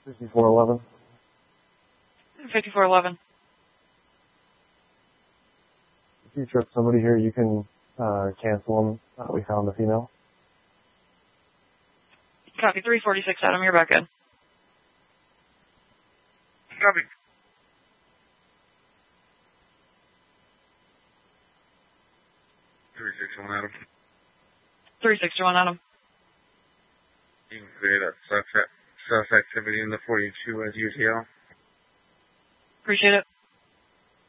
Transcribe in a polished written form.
5411. 5411. If you trip somebody here, you can cancel them. We found the female. Copy. 346, Adam. You're back in. Copy. 361 Adam. 361, Adam. You can clear that sus activity in the 42 as UTL. Appreciate it.